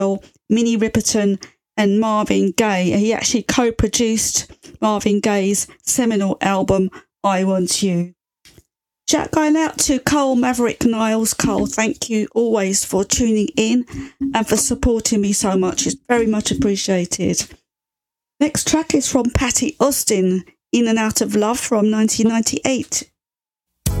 Minnie Riperton and Marvin Gaye. He actually co-produced Marvin Gaye's seminal album, I Want You. Shout going out to Cole Maverick Niles. Cole, thank you always for tuning in and for supporting me so much. It's very much appreciated. Next track is from Patti Austin, In and Out of Love from 1998.